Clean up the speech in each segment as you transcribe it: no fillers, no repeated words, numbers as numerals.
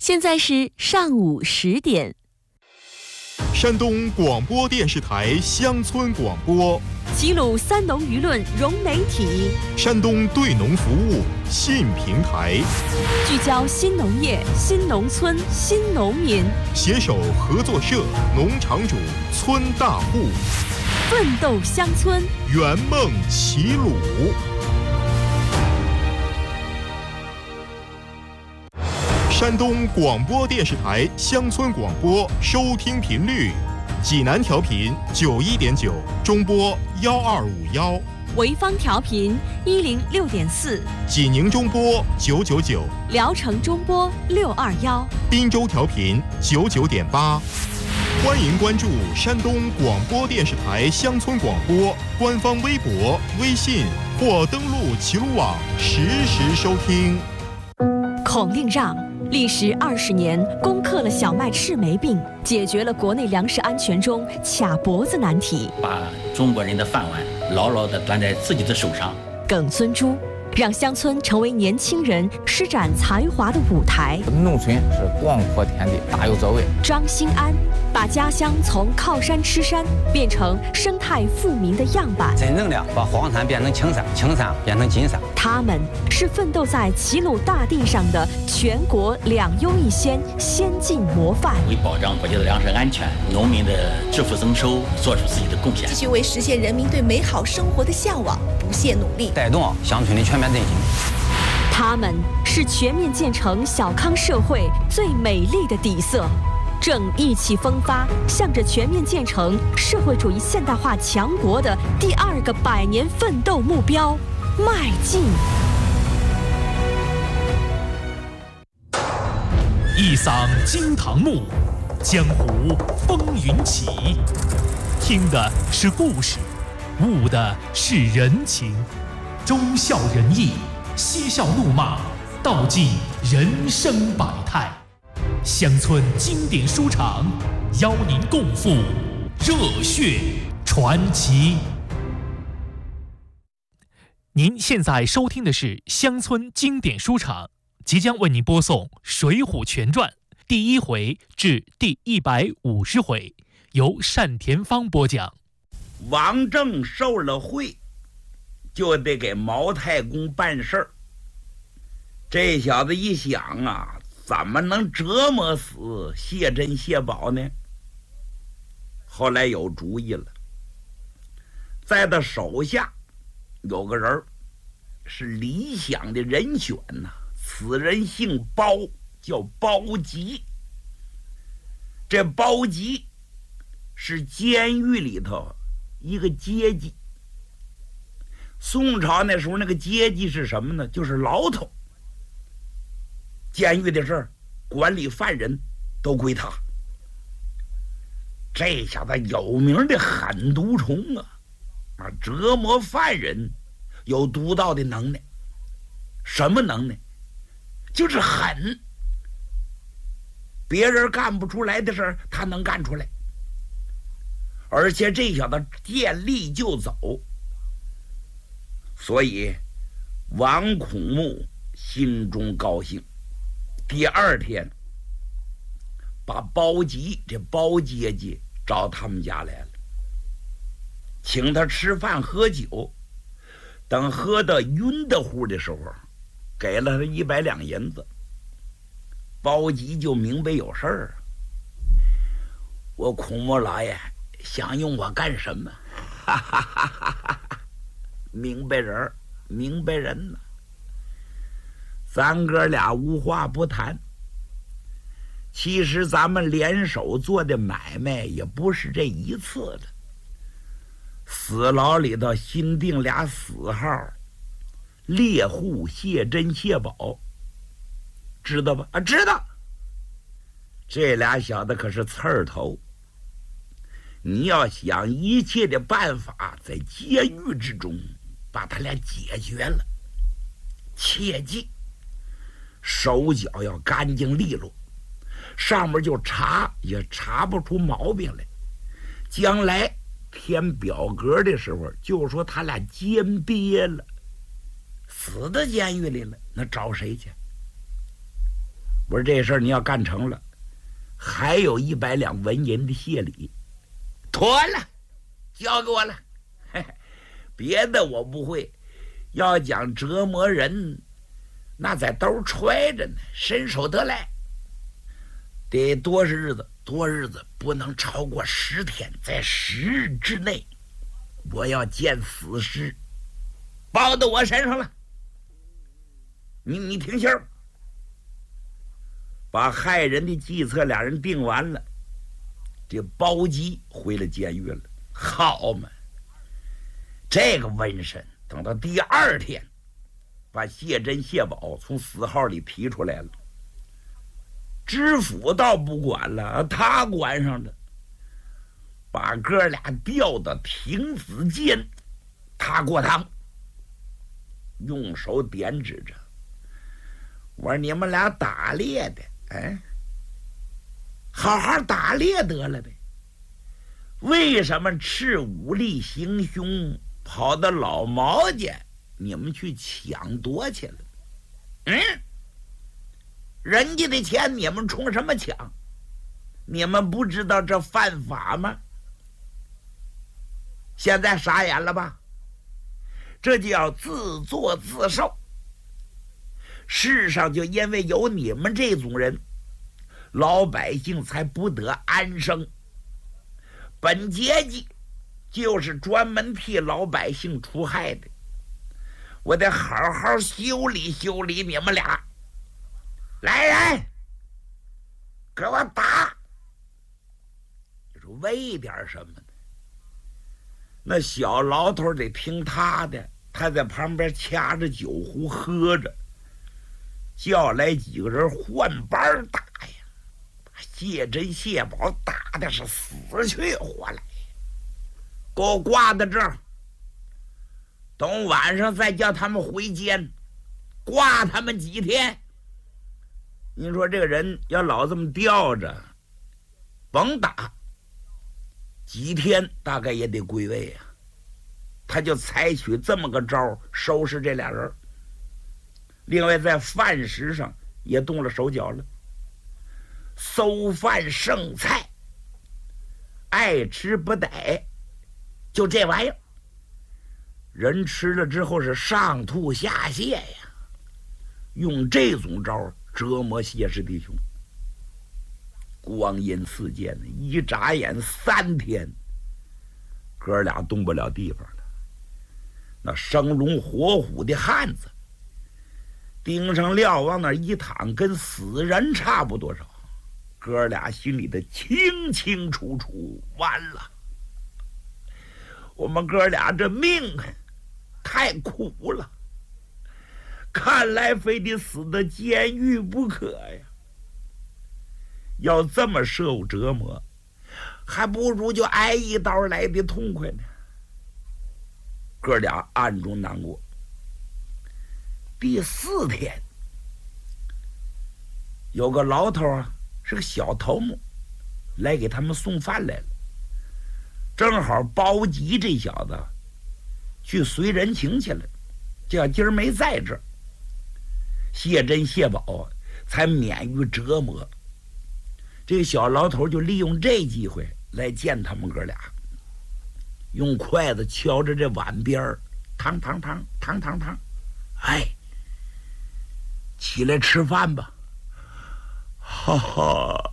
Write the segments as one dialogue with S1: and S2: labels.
S1: 现在是上午10点。
S2: 山东广播电视台乡村广播，
S1: 齐鲁三农舆论融媒体，
S2: 山东对农服务新平台，
S1: 聚焦新农业、新农村、新农民，
S2: 携手合作社、农场主、村大户，
S1: 奋斗乡村，
S2: 圆梦齐鲁。山东广播电视台乡村广播收听频率：济南调频91.9，中波1251；
S1: 潍坊调频106.4，
S2: 济宁中波999，
S1: 聊城中波621，
S2: 滨州调频99.8。欢迎关注山东广播电视台乡村广播官方微博、微信或登录齐鲁网实时收听。
S1: 孔令让历时20年，攻克了小麦赤霉病，解决了国内粮食安全中卡脖子难题，
S3: 把中国人的饭碗牢牢地端在自己的手上。
S1: 耿尊珠让乡村成为年轻人施展才华的舞台。
S4: 农村是广阔天地，大有作为。
S1: 张新安把家乡从靠山吃山变成生态富民的样板，
S5: 真正的把黄山变成青山，青山变成金山。
S1: 他们是奋斗在齐鲁大地上的全国2优1先先进模范，
S3: 为保障国家的粮食安全、农民的致富增收做出自己的贡献，
S6: 继续为实现人民对美好生活的向往不懈努力，
S5: 带动乡村的全面振兴。
S1: 他们是全面建成小康社会最美丽的底色，正意气风发，向着全面建成社会主义现代化强国的第2个100年奋斗目标迈进。
S7: 一嗓惊堂木，江湖风云起。听的是故事，悟的是人情，忠孝仁义，嬉笑怒骂，道尽人生百态。乡村经典书场邀您共赴热血传奇。您现在收听的是乡村经典书场，即将为您播送《水浒全传》第1回至第150回，由单田芳播讲。
S8: 王正受了贿，就得给毛太公办事儿。这小子一想啊，怎么能折磨死谢珍、谢宝呢？后来有主意了，在他手下有个人是理想的人选呐，此人姓包，叫包吉。这包吉是监狱里头一个阶级。宋朝那时候那个阶级是什么呢？就是牢头。监狱的事儿，管理犯人都归他。这小子有名的狠毒虫啊，折磨犯人有独到的能耐。什么能耐？就是狠。别人干不出来的事儿，他能干出来。而且这小子见利就走，所以王孔目心中高兴。第2天，把包吉这包姐姐找他们家来了，请他吃饭喝酒。等喝得晕得乎的时候，给了他100两银子。包吉就明白有事儿，我孔目老爷想用我干什么？哈哈哈哈哈！明白人，明白人呢。咱哥俩无话不谈。其实咱们联手做的买卖也不是这一次的。死牢里头新定俩死号，猎户谢珍、谢宝，知道吧？知道。这俩小子可是刺儿头。你要想一切的办法在监狱之中把他俩解决了，切记手脚要干净利落，上面就查也查不出毛病来。将来填表格的时候就说他俩奸憋了，死在监狱里了，那找谁去？ 我说这事儿你要干成了，还有100两纹银的谢礼，妥了，交给我了。嘿嘿，别的我不会，要讲折磨人，那在兜揣着呢，伸手得来。得多少日子？多日子不能超过10天，在10日之内，我要见死尸，包到我身上了。你听信儿，把害人的计策俩人定完了，这包吉回了监狱了。好嘛，这个瘟神等到第2天，把谢珍、谢宝从死号里提出来了。知府倒不管了，他管上了，把哥俩调到亭子间，他过堂，用手点指着，我说你们俩打猎的，好好打猎得了呗，为什么恃武力行凶，跑到老毛家你们去抢夺去了？人家的钱你们冲什么抢？你们不知道这犯法吗？现在傻眼了吧？这就要自作自受。世上就因为有你们这种人，老百姓才不得安生。本阶级就是专门替老百姓出害的，我得好好修理修理你们俩。来人，给我打！你说为点什么呢？那小老头得听他的，他在旁边掐着酒壶喝着，叫来几个人换班打呀，把谢珍、谢宝打的是死去活来，给我挂在这儿，等晚上再叫他们回监，挂他们几天。您说这个人要老这么吊着，甭打，几天大概也得归位啊。他就采取这么个招收拾这俩人。另外在饭食上也动了手脚了，馊饭剩菜，爱吃不逮，就这玩意儿，人吃了之后是上吐下泻呀。用这种招折磨谢氏弟兄，光阴似箭，一眨眼3天，哥俩动不了地方了。那生龙活虎的汉子，钉上料往那一躺，跟死人差不多少。哥俩心里的清清楚楚，完了，我们哥俩这命太苦了，看来非得死在监狱不可呀。要这么受折磨，还不如就挨一刀来的痛快呢。哥俩暗中难过。第4天，有个老头啊，是个小头目，来给他们送饭来了。正好包吉这小子去随人情去了，叫今儿没在这儿，谢珍、谢宝才免于折磨。这个小老头就利用这机会来见他们哥俩，用筷子敲着这碗边儿，汤汤汤汤汤汤，起来吃饭吧。哈哈，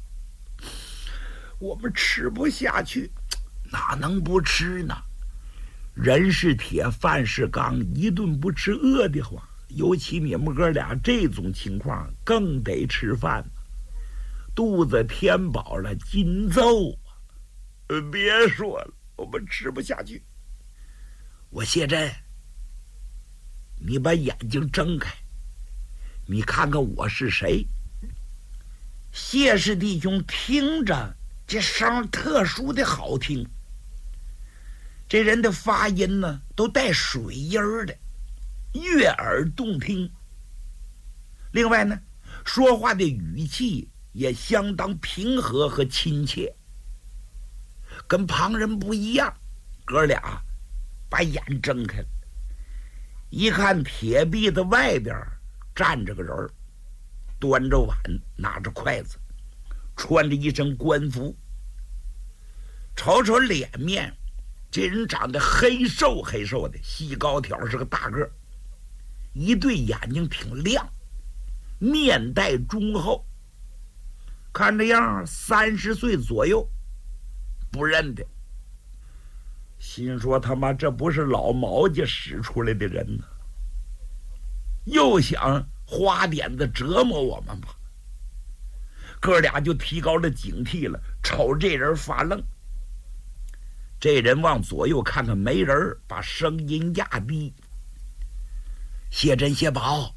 S8: 我们吃不下去，哪能不吃呢？人是铁，饭是钢，一顿不吃饿得慌。尤其你们哥俩这种情况，更得吃饭，肚子填饱了筋奏啊！别说了，我们吃不下去。我谢珍，你把眼睛睁开，你看看我是谁。谢氏弟兄听着这声特殊的好听，这人的发音呢都带水音儿的，悦耳动听。另外呢，说话的语气也相当平和和亲切，跟旁人不一样。哥俩把眼睁开了，一看铁壁的外边站着个人， 端着碗，拿着筷子，穿着一身官服。瞅瞅脸面，这人长得黑瘦黑瘦的，细高挑，是个大个，一对眼睛挺亮，面带忠厚，看这样30岁左右，不认得。心说他妈这不是老毛家使出来的人呢，又想花点子折磨我们吧。哥俩就提高了警惕了，瞅这人发愣。这人往左右看看没人，把声音压低：“谢珍、谢宝，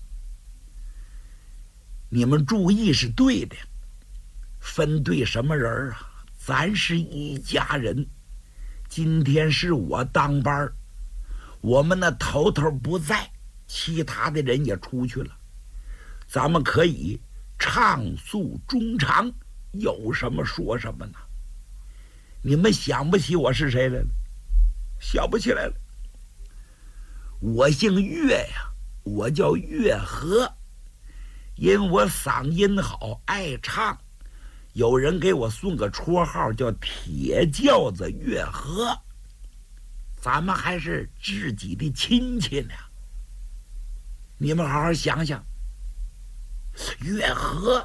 S8: 你们注意是对的，分对什么人啊？咱是一家人。今天是我当班，我们那头头不在，其他的人也出去了，咱们可以畅诉衷肠，有什么说什么呢？你们想不起我是谁来了？想不起来了。我姓岳呀，我叫岳和，因我嗓音好，爱唱，有人给我送个绰号叫铁轿子岳和。咱们还是自己的亲戚呢。你们好好想想，岳和。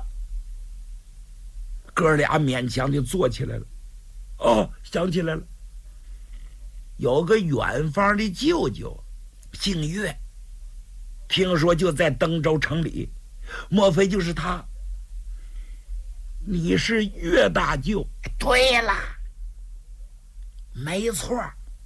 S8: 哥俩勉强的坐起来了。哦，想起来了，有个远方的舅舅，姓岳，听说就在登州城里，莫非就是他？你是岳大舅？对了，没错。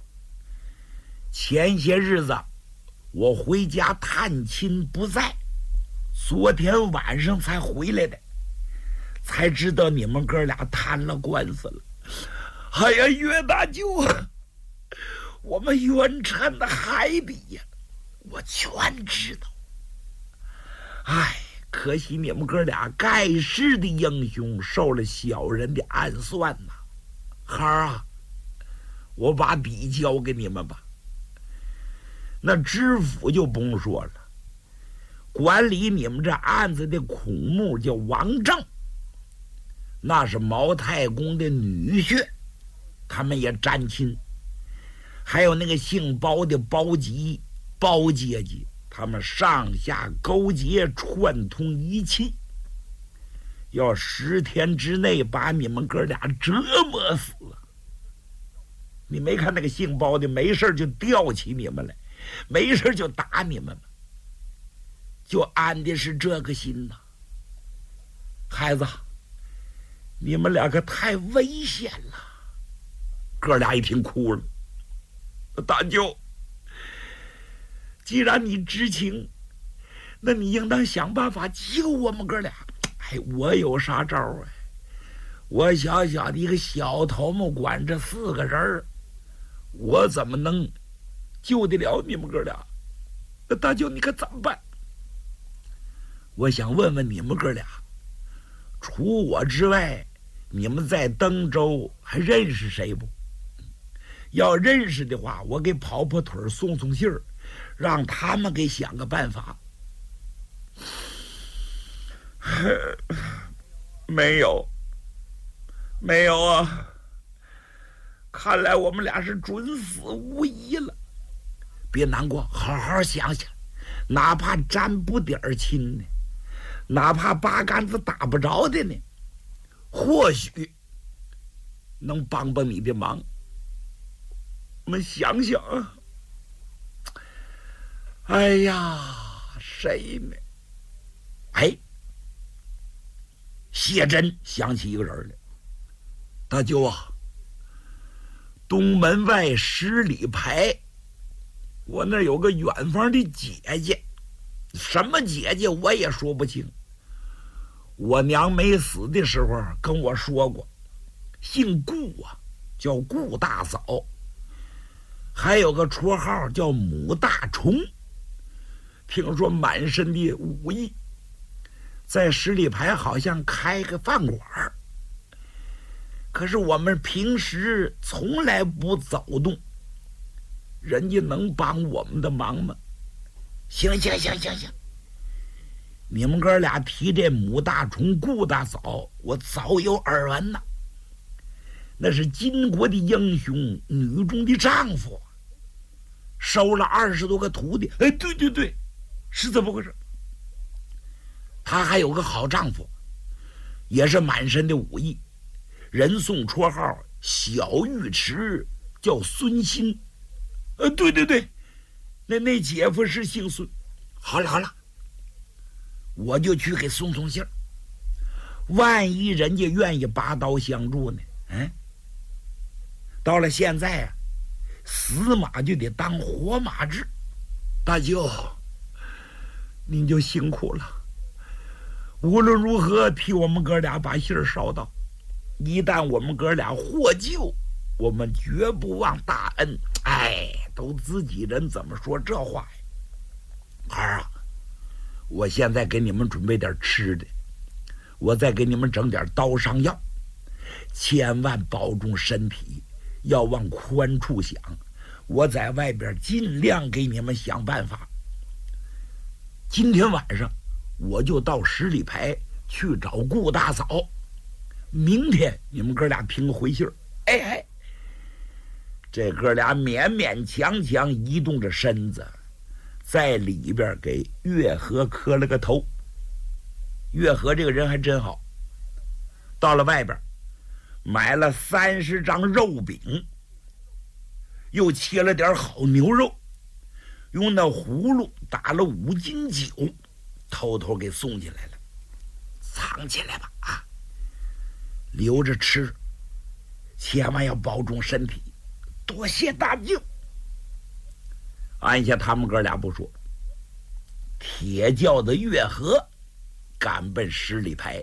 S8: 前些日子我回家探亲不在，昨天晚上才回来的，才知道你们哥俩摊了官司了。哎呀，岳大舅，我们冤缠的海底呀，我全知道。哎，可惜你们哥俩盖世的英雄受了小人的暗算呐。孩儿啊，我把底交给你们吧。那知府就不用说了，管理你们这案子的孔目叫王正，那是毛太公的女婿，他们也沾亲。还有那个姓包的包吉、包阶级，他们上下勾结，串通一气，要10天之内把你们哥俩折磨死。你没看那个姓包的没事就吊起你们来，没事就打你们吗？就安的是这个心呐。孩子，你们俩可太危险了。哥俩一听哭了。大舅，既然你知情，那你应当想办法救我们哥俩。哎，我有啥招啊？我小小的一个小头目管这4个人，我怎么能救得了你们哥俩？那大舅你可怎么办？我想问问你们哥俩，除我之外，你们在登州还认识谁不？要认识的话，我给跑跑腿送送信儿，让他们给想个办法。没有啊！看来我们俩是准死无疑了。别难过，好好想想，哪怕沾不点儿亲呢，哪怕八竿子打不着的呢，或许能帮帮你的忙。我们想想啊，哎呀，谁呢？哎，谢珍想起一个人来。大舅啊，东门外10里牌，我那有个远方的姐姐，什么姐姐我也说不清。我娘没死的时候跟我说过，姓顾啊，叫顾大嫂。还有个绰号叫母大虫，听说满身的武艺，在10里牌好像开个饭馆。可是我们平时从来不走动，人家能帮我们的忙吗？行， 你们哥俩提这母大虫、顾大嫂，我早有耳闻呐。那是金国的英雄，女中的丈夫，收了20多个徒弟。哎，对对对，是这么回事。她还有个好丈夫，也是满身的武艺，人送绰号小尉迟，叫孙兴。对对对，那姐夫是姓孙。好了好了，我就去给送信儿，万一人家愿意拔刀相助呢？到了现在啊，死马就得当活马治。大舅，您就辛苦了。无论如何，替我们哥俩把信儿捎到。一旦我们哥俩获救，我们绝不忘大恩。都自己人怎么说这话呀？儿啊，我现在给你们准备点吃的，我再给你们整点刀伤药，千万保重身体，要往宽处想。我在外边尽量给你们想办法。今天晚上我就到十里牌去找顾大嫂，明天你们哥俩凭个回信儿。这哥俩勉勉强强移动着身子，在里边给月河磕了个头。月河这个人还真好，到了外边买了30张肉饼，又切了点好牛肉，用那葫芦打了5斤酒，偷偷给送进来了。藏起来吧啊，留着吃，千万要保重身体。多谢大舅。按下他们哥俩不说，铁轿的月河赶奔十里牌。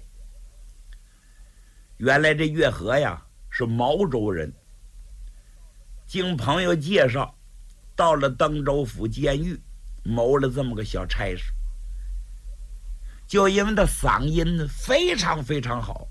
S8: 原来这月河呀是毛州人，经朋友介绍到了登州府监狱谋了这么个小差事。就因为他嗓音非常非常好，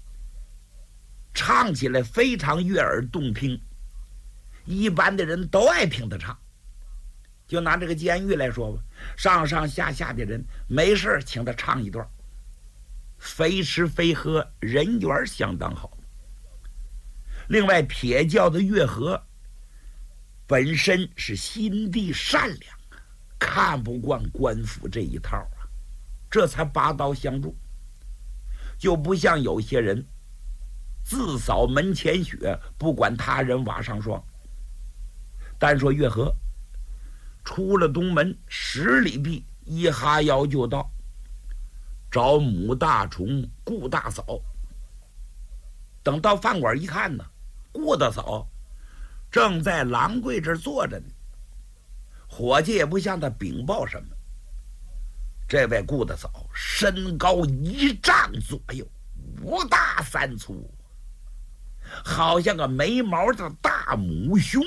S8: 唱起来非常悦耳动听，一般的人都爱听他唱。就拿这个监狱来说吧，上上下下的人没事请他唱一段，非吃非喝，人缘相当好。另外铁轿的月河本身是心地善良，看不惯官府这一套啊，这才拔刀相助。就不像有些人自扫门前雪，不管他人瓦上霜。单说月河出了东门10里地，一哈腰就到，找母大虫顾大嫂。等到饭馆一看呢，顾大嫂正在郎柜这儿坐着呢，伙计也不向他禀报什么。这位顾大嫂身高1丈左右，5大3粗，好像个没毛的大母熊。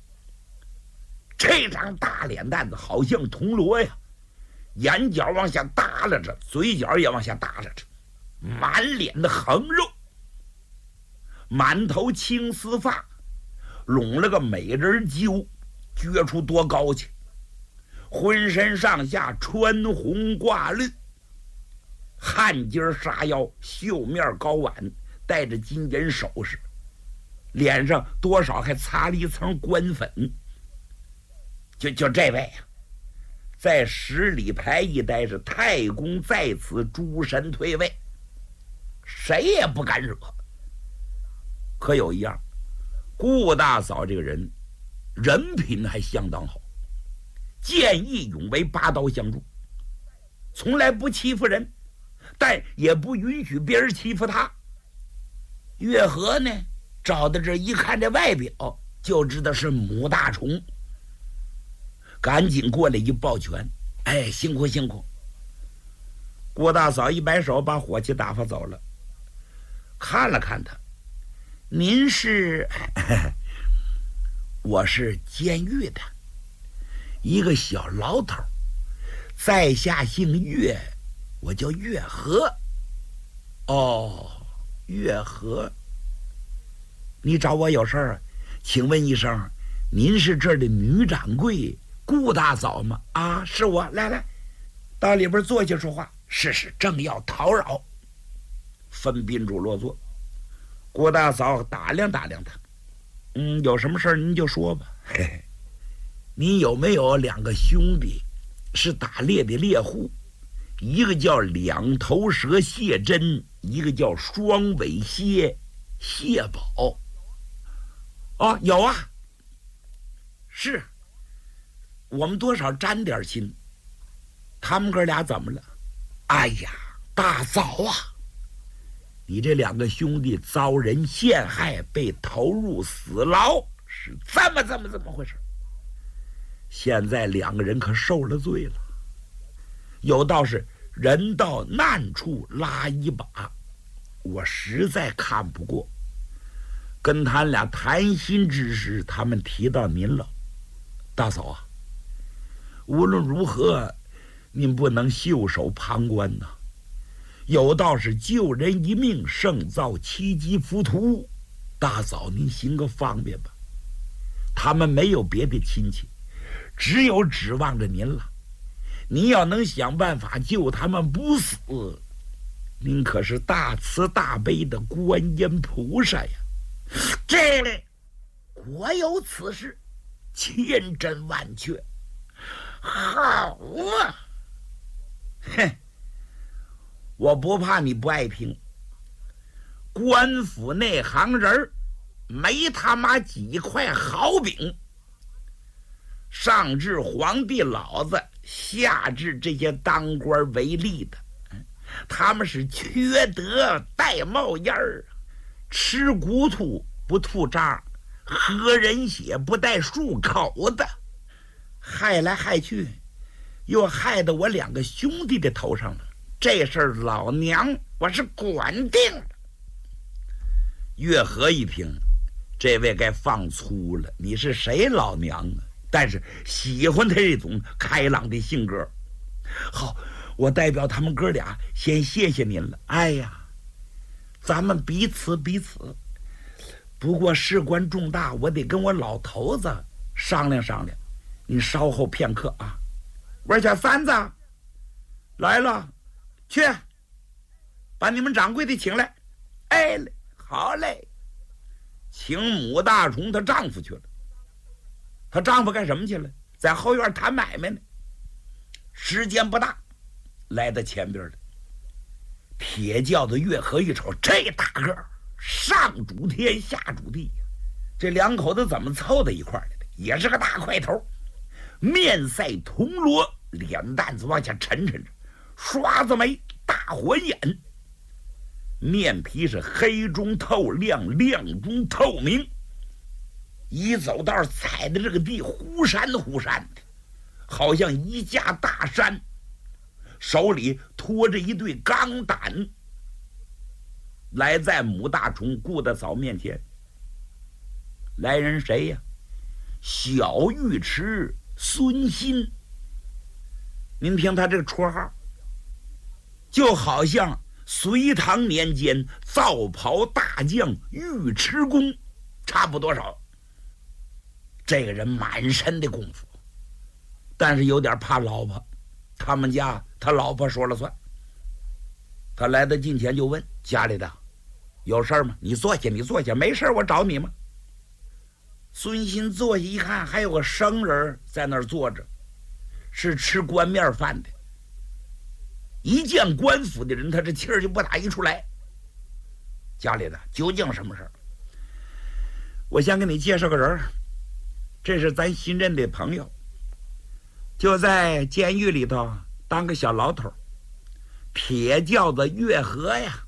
S8: 这张大脸蛋子好像铜锣呀，眼角往下耷拉着，嘴角也往下耷拉着，满脸的横肉，满头青丝发，拢了个美人揪，撅出多高去，浑身上下穿红挂绿，汗襟纱腰，绣面高挽，戴着金银首饰，脸上多少还擦了一层官粉。就这位啊，在10里牌一待是太公在此，诸神退位，谁也不敢惹。可有一样，顾大嫂这个人人品还相当好，见义勇为，拔刀相助，从来不欺负人，但也不允许别人欺负他。月河呢，找到这一看这外表就知道是母大虫，赶紧过来一抱拳，辛苦辛苦。郭大嫂一摆手，把伙计打发走了。看了看他，您是？我是监狱的一个小牢头，在下姓岳，我叫月河。哦，月河，你找我有事儿啊？请问一声，您是这儿的女掌柜顾大嫂吗？啊，是我。来来，到里边坐下说话。 是正要讨扰。分宾主落座，郭大嫂打量打量他，有什么事儿您就说吧。嘿嘿，你有没有2个兄弟是打猎的猎户？一个叫两头蛇谢珍，一个叫双尾蝎谢宝。哦，有啊，是我们多少沾点亲。他们哥俩怎么了？哎呀，大嫂啊，你这2个兄弟遭人陷害，被投入死牢，是这么回事。现在2个人可受了罪了，有道是人到难处拉一把，我实在看不过。跟他俩谈心之时，他们提到您了。大嫂啊，无论如何您不能袖手旁观呐。有道是救人一命胜造7级浮屠，大嫂您行个方便吧。他们没有别的亲戚，只有指望着您了。您要能想办法救他们不死，您可是大慈大悲的观音菩萨呀。这里国有此事，千真万确。好啊，哼，我不怕你不爱听。官府那行人没他妈几块好饼，上至皇帝老子，下至这些当官为吏的，他们是缺德带冒烟儿，吃骨头不吐渣，喝人血不带漱口的，害来害去，又害得我2个兄弟的头上了。这事儿老娘我是管定了。月和一听，这位该放粗了，你是谁老娘啊？但是喜欢他这种开朗的性格。好，我代表他们哥俩先谢谢您了。哎呀，咱们彼此。不过事关重大，我得跟我老头子商量商量，你稍后片刻啊。我说小三子来了，去把你们掌柜的请来。哎，好嘞。请母大虫她丈夫去了。她丈夫干什么去了？在后院谈买卖呢。时间不大，来到前边了。铁轿子月和一瞅，这大个儿，上主天下主地，这2口子怎么凑到一块儿来的？也是个大块头，面赛铜锣，脸蛋子往下沉着，刷子眉，大火眼，面皮是黑中透亮，亮中透明。一走道踩的这个地忽闪忽闪的，好像一架大山，手里拖着一对钢胆，来在母大虫顾大嫂面前。来人谁呀？小尉迟孙新。您听他这个绰号，就好像隋唐年间皂袍大将尉迟恭差不多少。这个人满身的功夫，但是有点怕老婆，他们家他老婆说了算。他来到近前就问家里的有事吗？你坐下，没事我找你吗？孙新坐下一看，还有个生人在那儿坐着，是吃官面饭的。一见官府的人，他这气儿就不打一处来。家里的究竟什么事儿？我先给你介绍个人，这是咱新认的朋友，就在监狱里头当个小老头，铁轿子月和呀。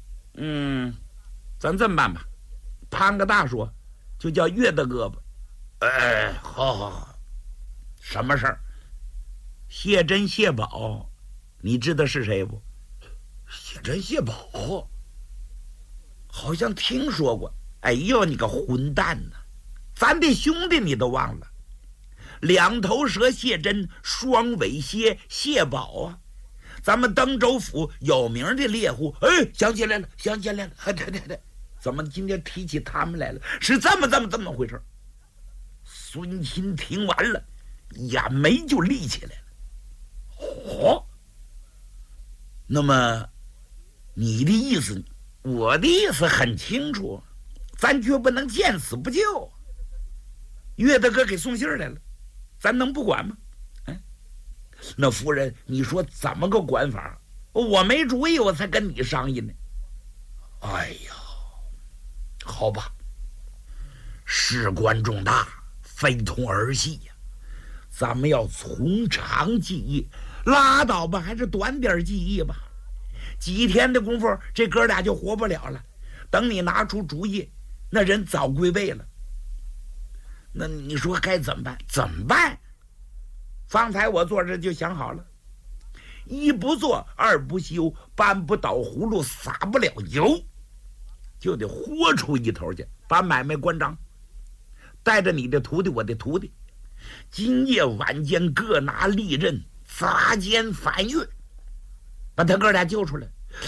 S8: 咱这么办吧，攀个大说，就叫月大哥吧。好，什么事儿？谢珍谢宝，你知道是谁不？谢珍谢宝好像听说过。哎呦，你个混蛋呐！咱的兄弟你都忘了？两头蛇谢珍，双尾蝎谢宝啊，咱们登州府有名的猎户。想起来了。对，怎么今天提起他们来了？是这么回事。孙钦听完了，眼眉就立起来了。 那么你的意思，我的意思很清楚，咱绝不能见死不救。岳大哥给送信来了，咱能不管吗？那夫人，你说怎么个管法？我没主意，我才跟你商议呢。哎呀，好吧，事关重大，非同儿戏呀。咱们要从长计议，拉倒吧，还是短点计议吧。几天的功夫，这哥俩就活不了了。等你拿出主意，那人早归位了。那你说该怎么办？怎么办？方才我坐这就想好了：一不做，二不休，搬不倒葫芦，撒不了油，就得豁出一头去，把买卖关张，带着你的徒弟，我的徒弟，今夜晚间各拿利刃，擦肩反跃，把他哥俩救出来。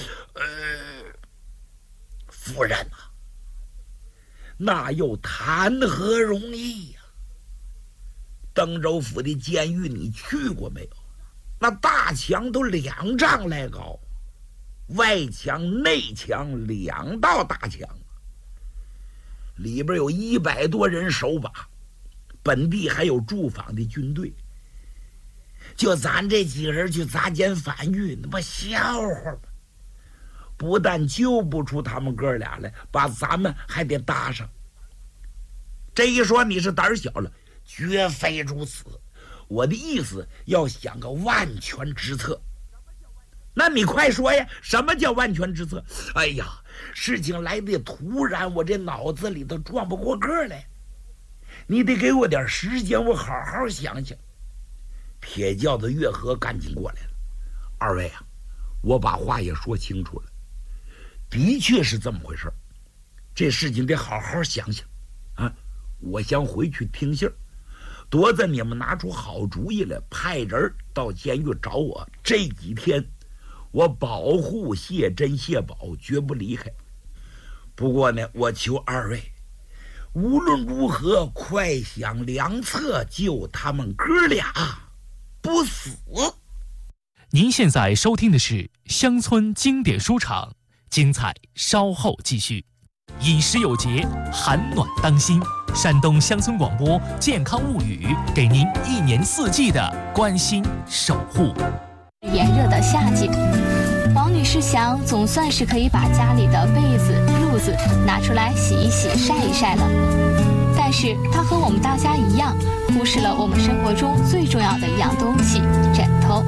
S8: 夫人啊，那又谈何容易呀？登州府的监狱你去过没有？那大墙都2丈来高，外墙内墙2道大墙，里边有100多人守把，本地还有驻防的军队。就咱这几个人去砸奸反狱，那不笑话吗？不但救不出他们哥俩来，把咱们还得搭上。这一说你是胆小了，绝非如此。我的意思要想个万全之策。那你快说呀，什么叫万全之策？哎呀，事情来得突然，我这脑子里头转不过个来。你得给我点时间，我好好想想。铁轿子月河赶紧过来了。二位啊，我把话也说清楚了，的确是这么回事，这事情得好好想想啊！我想回去听信儿，多子你们拿出好主意来，派人到监狱找我。这几天我保护谢珍谢宝，绝不离开。不过呢，我求二位无论如何快想良策，救他们哥俩不死。
S7: 您现在收听的是乡村经典书场，精彩稍后继续。饮食有节，寒暖当心。山东乡村广播健康物语，给您1年4季的关心守护。
S9: 炎热的夏季，王女士想总算是可以把家里的被子、褥子拿出来洗一洗、晒一晒了。但是她和我们大家一样，忽视了我们生活中最重要的一样东西——枕头。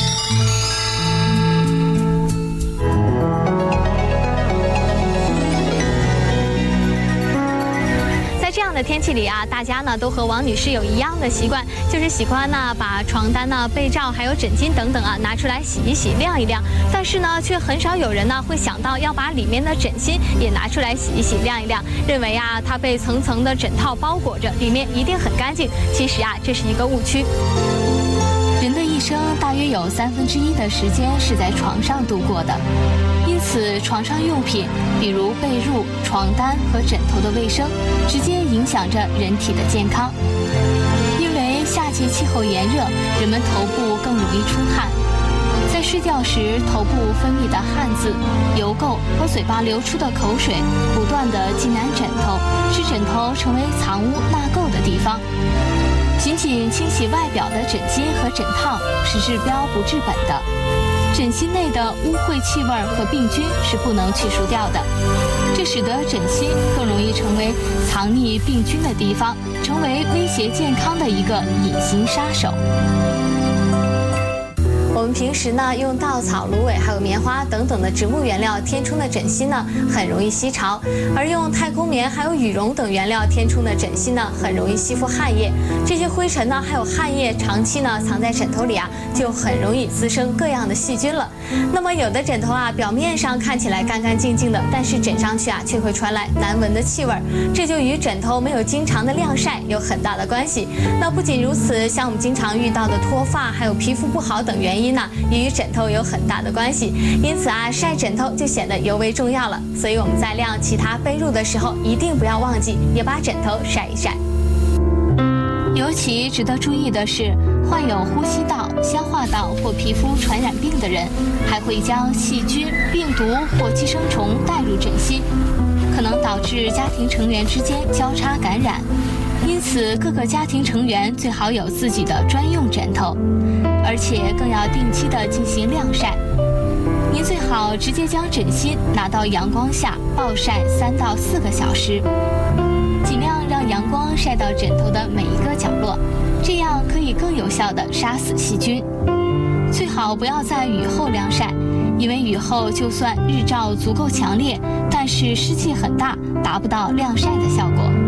S9: 这样的天气里啊，大家呢都和王女士有一样的习惯，就是喜欢呢把床单呢、被罩还有枕巾等等啊拿出来洗一洗、晾一晾。但是呢，却很少有人呢会想到要把里面的枕芯也拿出来洗一洗、晾一晾，认为啊它被层层的枕套包裹着，里面一定很干净。其实啊，这是一个误区。人的一生大约有1/3的时间是在床上度过的。因此，床上用品，比如被褥、床单和枕头的卫生，直接影响着人体的健康。因为夏季气候炎热，人们头部更容易出汗，在睡觉时，头部分泌的汗渍、油垢和嘴巴流出的口水，不断地浸染枕头，使枕头成为藏污纳垢的地方。仅仅清洗外表的枕巾和枕套是治标不治本的。枕芯内的污秽气味和病菌是不能去除掉的，这使得枕芯更容易成为藏匿病菌的地方，成为威胁健康的一个隐形杀手。我们平时呢用稻草、芦苇还有棉花等等的植物原料填充的枕芯呢，很容易吸潮；而用太空棉还有羽绒等原料填充的枕芯呢，很容易吸附汗液。这些灰尘呢，还有汗液长期呢藏在枕头里啊，就很容易滋生各样的细菌了。那么有的枕头啊，表面上看起来干干净净的，但是枕上去啊，却会传来难闻的气味，这就与枕头没有经常的晾晒有很大的关系。那不仅如此，像我们经常遇到的脱发，还有皮肤不好等原因呢，也与枕头有很大的关系。因此啊，晒枕头就显得尤为重要了。所以我们在晾其他被褥的时候，一定不要忘记也把枕头晒一晒。尤其值得注意的是， 患有呼吸道、消化道或皮肤传染病的人，还会将细菌、病毒或寄生虫带入枕芯，可能导致家庭成员之间交叉感染。因此，各个家庭成员最好有自己的专用枕头，而且更要定期的进行晾晒。您最好直接将枕芯拿到阳光下暴晒3到4个小时，尽量让阳光晒到枕头的每一个角落，这样可以更有效地杀死细菌。最好不要在雨后晾晒，因为雨后就算日照足够强烈，但是湿气很大，达不到晾晒的效果。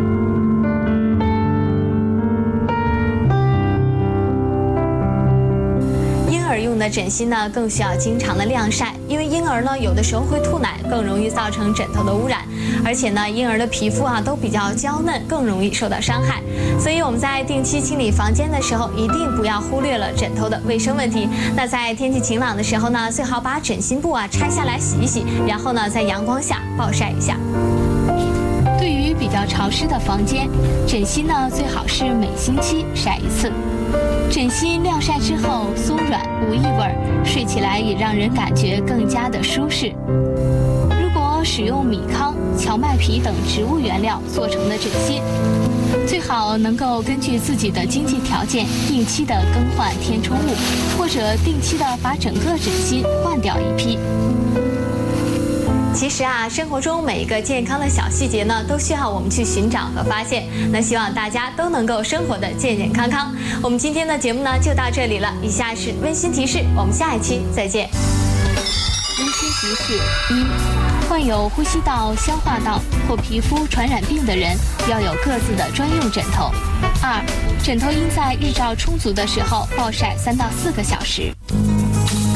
S9: 婴儿用的枕芯呢，更需要经常的晾晒，因为婴儿呢有的时候会吐奶，更容易造成枕头的污染，而且呢婴儿的皮肤都比较娇嫩，更容易受到伤害。所以我们在定期清理房间的时候，一定不要忽略了枕头的卫生问题。那在天气晴朗的时候呢，最好把枕芯布拆下来洗一洗，然后呢在阳光下暴晒一下。对于比较潮湿的房间，枕芯呢最好是每星期晒1次。枕芯晾晒之后松软无异味，睡起来也让人感觉更加的舒适。如果使用米糠、荞麦皮等植物原料做成的枕芯，最好能够根据自己的经济条件定期的更换填充物，或者定期的把整个枕芯换掉一批。其实生活中每一个健康的小细节呢，都需要我们去寻找和发现。那希望大家都能够生活的健健康康。我们今天的节目呢就到这里了，以下是温馨提示，我们下一期再见。温馨提示：1、患有呼吸道、消化道或皮肤传染病的人要有各自的专用枕头。2、枕头应在日照充足的时候暴晒3到4个小时。